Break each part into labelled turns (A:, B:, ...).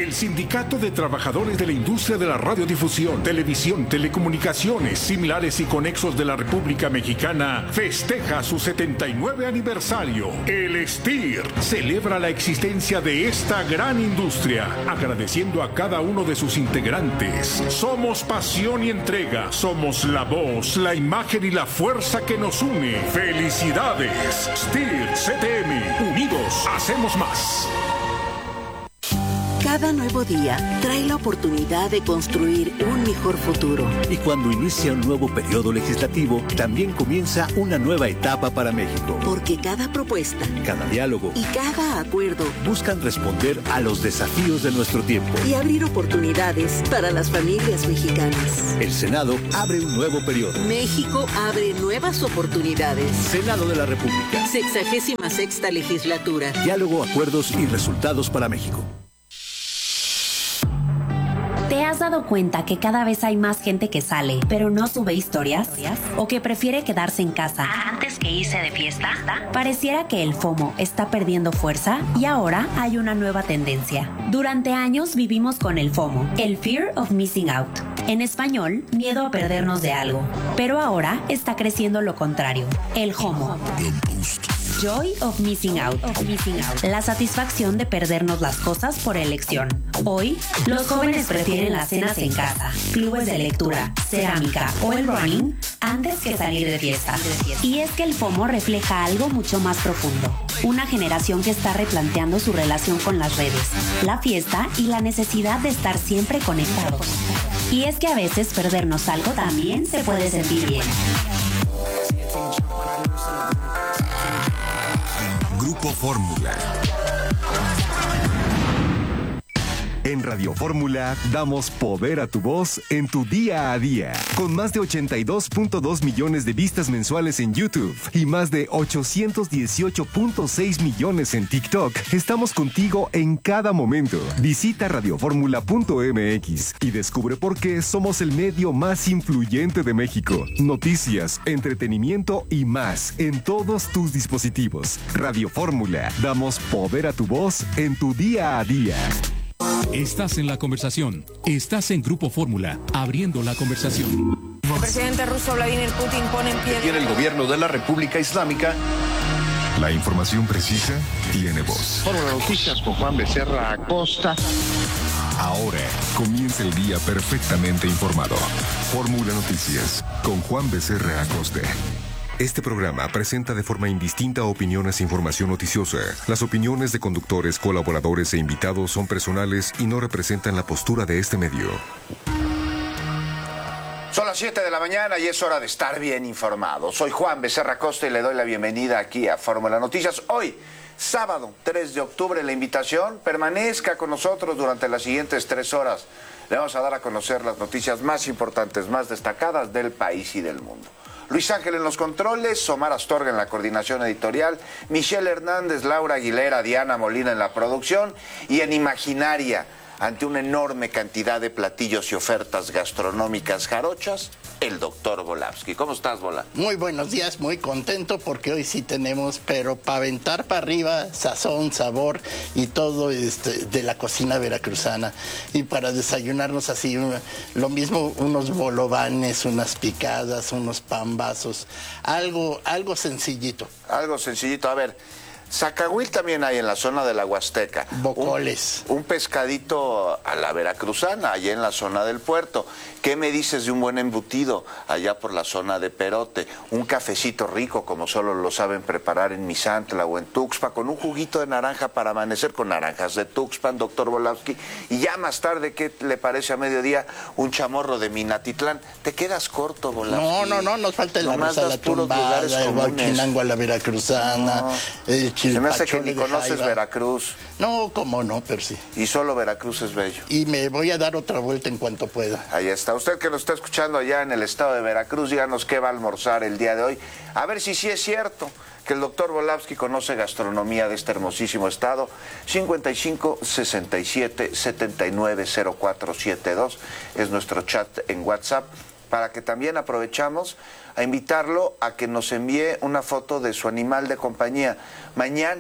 A: El Sindicato de Trabajadores de la Industria de la Radiodifusión, Televisión, Telecomunicaciones, Similares y Conexos de la República Mexicana festeja su 79 aniversario. El STIR celebra la existencia de esta gran industria, agradeciendo a cada uno de sus integrantes. Somos pasión y entrega, somos la voz, la imagen y la fuerza que nos une. ¡Felicidades! STIR CTM, unidos hacemos más.
B: Cada nuevo día trae la oportunidad de construir un mejor futuro.
C: Y cuando inicia un nuevo periodo legislativo, también comienza una nueva etapa para México.
B: Porque cada propuesta,
C: cada diálogo
B: y cada acuerdo
C: buscan responder a los desafíos de nuestro tiempo
B: y abrir oportunidades para las familias mexicanas.
C: El Senado abre un nuevo periodo.
B: México abre nuevas oportunidades.
C: Senado de la República.
B: 66ª legislatura.
C: Diálogo, acuerdos y resultados para México.
D: ¿Te has dado cuenta que cada vez hay más gente que sale, pero no sube historias? ¿O que prefiere quedarse en casa antes que irse de fiesta? Pareciera que el FOMO está perdiendo fuerza y ahora hay una nueva tendencia. Durante años vivimos con el FOMO, el Fear of Missing Out. En español, miedo a perdernos de algo. Pero ahora está creciendo lo contrario, el JOMO. Joy of Missing Out. La satisfacción de perdernos las cosas por elección. Hoy, los jóvenes prefieren las cenas en casa, clubes de lectura, cerámica o el running antes que salir de fiesta. Y es que el FOMO refleja algo mucho más profundo. Una generación que está replanteando su relación con las redes, la fiesta y la necesidad de estar siempre conectados. Y es que a veces perdernos algo también se puede sentir bien.
E: Grupo Fórmula. En Radio Fórmula damos poder a tu voz en tu día a día. Con más de 82.2 millones de vistas mensuales en YouTube y más de 818.6 millones en TikTok, estamos contigo en cada momento. Visita radioformula.mx y descubre por qué somos el medio más influyente de México. Noticias, entretenimiento y más en todos tus dispositivos. Radio Fórmula, damos poder a tu voz en tu día a día.
F: Estás en la conversación. Estás en Grupo Fórmula, abriendo la conversación.
G: El presidente ruso Vladimir Putin pone en pie...
H: Tiene el gobierno de la República Islámica.
E: La información precisa tiene voz.
I: Fórmula Noticias con Juan Becerra Acosta.
E: Ahora comienza el día perfectamente informado. Fórmula Noticias con Juan Becerra Acosta. Este programa presenta de forma indistinta opiniones e información noticiosa. Las opiniones de conductores, colaboradores e invitados son personales y no representan la postura de este medio.
H: Son las 7 de la mañana y es hora de estar bien informado. Soy Juan Becerra Acosta y le doy la bienvenida aquí a Fórmula Noticias. Hoy, sábado 3 de octubre, la invitación, permanezca con nosotros durante las siguientes 3 horas. Le vamos a dar a conocer las noticias más importantes, más destacadas del país y del mundo. Luis Ángel en los controles, Omar Astorga en la coordinación editorial, Michelle Hernández, Laura Aguilera, Diana Molina en la producción y en Imaginaria, ante una enorme cantidad de platillos y ofertas gastronómicas jarochas, el doctor Volavsky. ¿Cómo estás, Vola?
J: Muy buenos días, muy contento porque hoy sí tenemos, pero para aventar para arriba, sazón, sabor y todo de la cocina veracruzana. Y para desayunarnos así, lo mismo, unos bolovanes, unas picadas, unos pambazos, algo sencillito.
H: Algo sencillito, a ver... Zacahuil también hay en la zona de la Huasteca.
J: Bocoles.
H: Un pescadito a la veracruzana, allá en la zona del puerto. ¿Qué me dices de un buen embutido allá por la zona de Perote? Un cafecito rico, como solo lo saben preparar en Misantla o en Tuxpan, con un juguito de naranja para amanecer, con naranjas de Tuxpan, doctor Volavsky. Y ya más tarde, ¿qué le parece a mediodía? Un chamorro de Minatitlán. ¿Te quedas corto, Volavsky?
J: No, nos falta el arroz a la tumbada, el guachinango a la veracruzana, el
H: se me hace que ni conoces Veracruz.
J: No, cómo no, pero sí.
H: Y solo Veracruz es bello.
J: Y me voy a dar otra vuelta en cuanto pueda.
H: Ahí está. Usted que nos está escuchando allá en el estado de Veracruz, díganos qué va a almorzar el día de hoy. A ver si sí es cierto que el doctor Volavsky conoce gastronomía de este hermosísimo estado. 55 67 79 0472 es nuestro chat en WhatsApp, para que también aprovechamos a invitarlo a que nos envíe una foto de su animal de compañía. Mañana,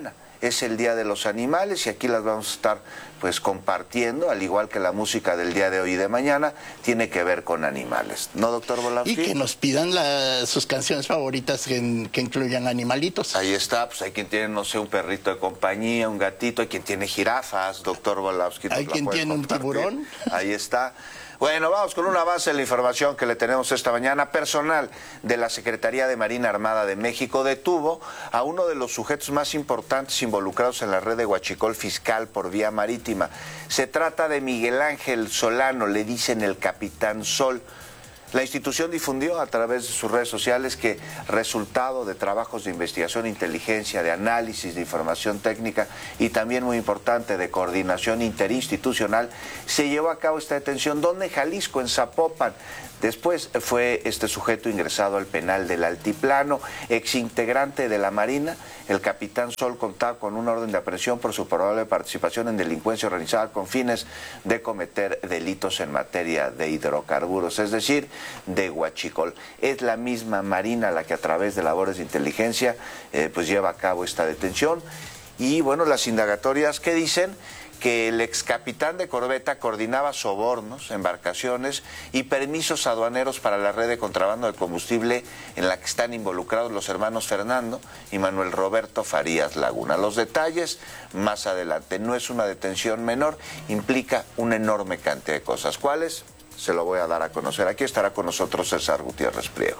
H: es el Día de los Animales y aquí las vamos a estar pues compartiendo, al igual que la música del día de hoy y de mañana, tiene que ver con animales. ¿No, doctor Volavsky?
J: Y que nos pidan sus canciones favoritas que incluyan animalitos.
H: Ahí está, pues hay quien tiene, no sé, un perrito de compañía, un gatito, hay quien tiene jirafas, doctor Volavsky.
J: Hay quien tiene un tiburón.
H: Ahí está. Bueno, vamos con un avance de la información que le tenemos esta mañana. Personal de la Secretaría de Marina Armada de México detuvo a uno de los sujetos más importantes involucrados en la red de huachicol fiscal por vía marítima. Se trata de Miguel Ángel Solano, le dicen el Capitán Sol. La institución difundió a través de sus redes sociales que, resultado de trabajos de investigación, inteligencia, de análisis de información técnica y también, muy importante, de coordinación interinstitucional, se llevó a cabo esta detención, donde en Jalisco, en Zapopan. Después fue este sujeto ingresado al penal del Altiplano, exintegrante de la Marina. El Capitán Sol contaba con una orden de aprehensión por su probable participación en delincuencia organizada con fines de cometer delitos en materia de hidrocarburos, es decir, de huachicol. Es la misma Marina la que a través de labores de inteligencia pues lleva a cabo esta detención. Y bueno, las indagatorias que dicen que el excapitán de corbeta coordinaba sobornos, embarcaciones y permisos aduaneros para la red de contrabando de combustible en la que están involucrados los hermanos Fernando y Manuel Roberto Farías Laguna. Los detalles más adelante. No es una detención menor, implica una enorme cantidad de cosas. ¿Cuáles? Se lo voy a dar a conocer. Aquí estará con nosotros César Gutiérrez Priego.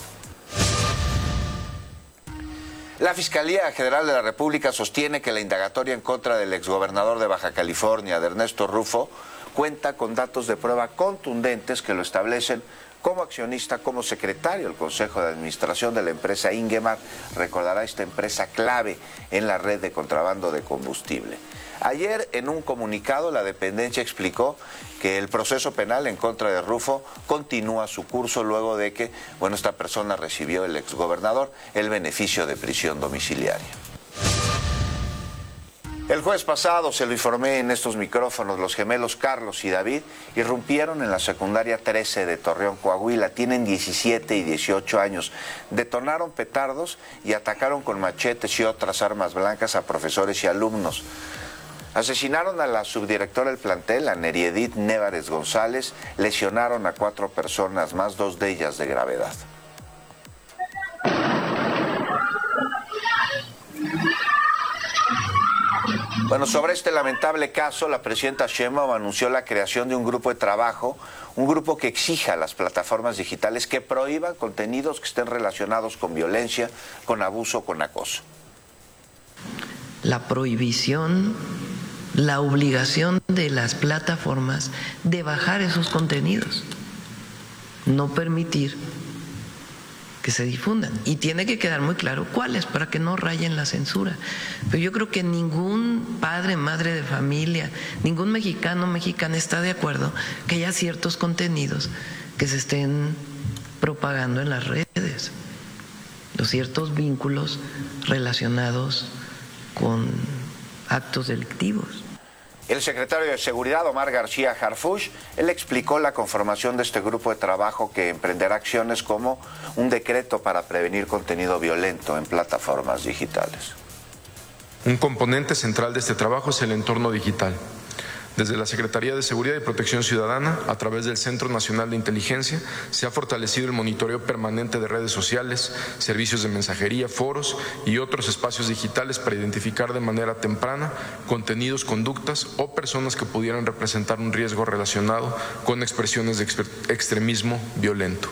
H: La Fiscalía General de la República sostiene que la indagatoria en contra del exgobernador de Baja California, de Ernesto Rufo, cuenta con datos de prueba contundentes que lo establecen como accionista, como secretario del Consejo de Administración de la empresa Ingemar. Recordará esta empresa clave en la red de contrabando de combustible. Ayer, en un comunicado, la dependencia explicó que el proceso penal en contra de Rufo continúa su curso luego de que, bueno, esta persona recibió, el exgobernador, el beneficio de prisión domiciliaria. El jueves pasado, se lo informé en estos micrófonos, los gemelos Carlos y David irrumpieron en la secundaria 13 de Torreón, Coahuila. Tienen 17 y 18 años. Detonaron petardos y atacaron con machetes y otras armas blancas a profesores y alumnos. Asesinaron a la subdirectora del plantel, a Neriedith Névarez González, lesionaron a 4 personas más, 2 de ellas de gravedad. Bueno, sobre este lamentable caso, la presidenta Sheinbaum anunció la creación de un grupo de trabajo, un grupo que exija a las plataformas digitales que prohíban contenidos que estén relacionados con violencia, con abuso, con acoso.
K: La prohibición, la obligación de las plataformas de bajar esos contenidos, no permitir que se difundan. Y tiene que quedar muy claro cuáles, para que no rayen la censura. Pero yo creo que ningún padre, madre de familia, ningún mexicano, mexicana está de acuerdo que haya ciertos contenidos que se estén propagando en las redes, los ciertos vínculos relacionados con actos delictivos.
H: El secretario de Seguridad, Omar García Harfuch, él explicó la conformación de este grupo de trabajo que emprenderá acciones como un decreto para prevenir contenido violento en plataformas digitales.
L: Un componente central de este trabajo es el entorno digital. Desde la Secretaría de Seguridad y Protección Ciudadana, a través del Centro Nacional de Inteligencia, se ha fortalecido el monitoreo permanente de redes sociales, servicios de mensajería, foros y otros espacios digitales para identificar de manera temprana contenidos, conductas o personas que pudieran representar un riesgo relacionado con expresiones de extremismo violento.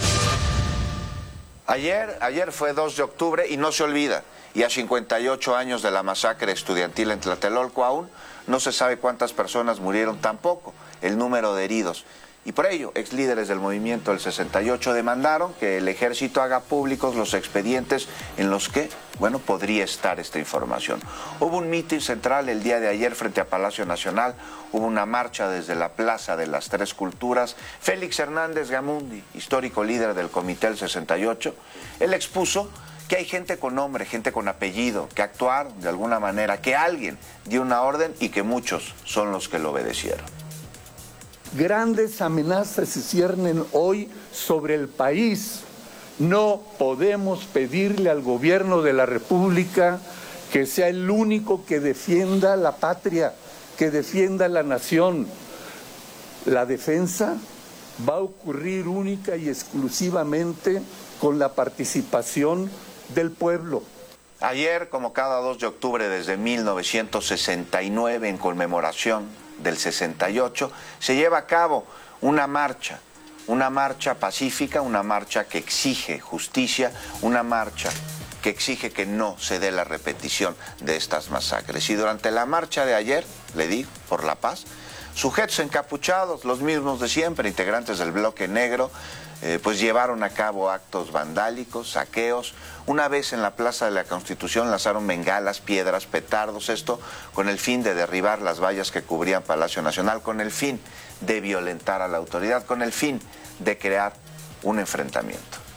H: Ayer fue 2 de octubre y no se olvida, y a 58 años de la masacre estudiantil en Tlatelolco aún no se sabe cuántas personas murieron, tampoco el número de heridos. Y por ello, ex líderes del movimiento del 68 demandaron que el ejército haga públicos los expedientes en los que, bueno, podría estar esta información. Hubo un mitin central el día de ayer frente a Palacio Nacional, hubo una marcha desde la Plaza de las Tres Culturas. Félix Hernández Gamundi, histórico líder del Comité del 68, él expuso que hay gente con nombre, gente con apellido, que actuaron de alguna manera, que alguien dio una orden y que muchos son los que lo obedecieron.
M: Grandes amenazas se ciernen hoy sobre el país. No podemos pedirle al gobierno de la República que sea el único que defienda la patria, que defienda la nación. La defensa va a ocurrir única y exclusivamente con la participación del pueblo.
H: Ayer, como cada 2 de octubre desde 1969, en conmemoración del 68, se lleva a cabo una marcha pacífica, una marcha que exige justicia, una marcha que exige que no se dé la repetición de estas masacres. Y durante la marcha de ayer, le digo, por la paz, sujetos encapuchados, los mismos de siempre, integrantes del Bloque Negro, pues llevaron a cabo actos vandálicos, saqueos. Una vez en la Plaza de la Constitución lanzaron bengalas, piedras, petardos, esto con el fin de derribar las vallas que cubrían Palacio Nacional, con el fin de violentar a la autoridad, con el fin de crear un enfrentamiento.